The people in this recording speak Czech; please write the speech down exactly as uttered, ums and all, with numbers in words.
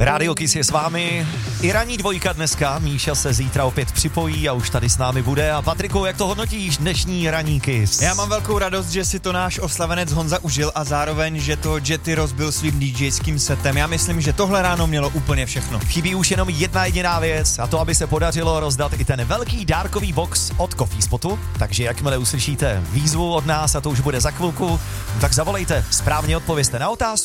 Rádio Kiss je s vámi. I ranní dvojka dneska. Míša se zítra opět připojí a už tady s námi bude. A Patriku, jak to hodnotíš dnešní ranní Kiss? Já mám velkou radost, že si to náš oslavenec Honza užil a zároveň, že to Jetty rozbil svým DJským setem. Já myslím, že tohle ráno mělo úplně všechno. Chybí už jenom jedna jediná věc a to, aby se podařilo rozdat i ten velký dárkový box od Coffee Spotu. Takže jakmile uslyšíte výzvu od nás, a to už bude za chvilku, tak zavolejte, správně odpovězte na otázku